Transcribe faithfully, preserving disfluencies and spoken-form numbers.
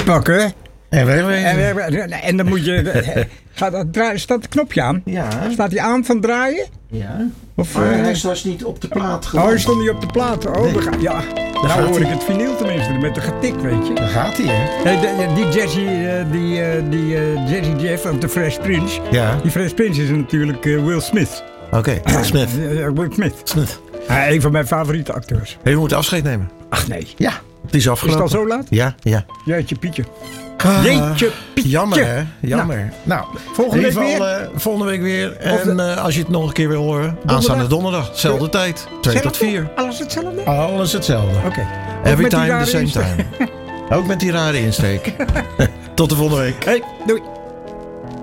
pakken. En wegwezen. En, en dan moet je... Gaat dat draaien, staat het knopje aan? Ja. Staat hij aan van draaien? Ja. Of, Maar uh, hij was niet op de plaat Oh, geland. hij stond niet op de plaat. Oh, Nee. we gaan, ja. Daar Nou gaat hoor hij. ik het vinyl tenminste, met de getik, weet je. Daar gaat hij, hè? Nee, de- die Jazzy, uh, die, uh, die uh, Jazzy Jeff of de Fresh Prince. Ja. Die Fresh Prince is natuurlijk uh, Will Smith. Oké, okay. Smith. Uh, Will Smith. Smith. Uh, een van mijn favoriete acteurs. Hey, we moeten afscheid nemen. Ach nee. Ja, het is Is afgelopen. het al zo laat? Ja, ja. Jeetje Pietje. Ah, Jeetje Pietje. Jammer, hè? Jammer. Nou, volgende in ieder week geval, uh, volgende week weer. Of En de- uh, als je het nog een keer wil horen, Donderdag? aanstaande donderdag. Zelfde tijd. twee tot vier. Alles hetzelfde? Alles hetzelfde. Oké. Okay. Every met die time the rare same insteek. time. Ook met die rare insteek. Tot de volgende week. Hey, doei.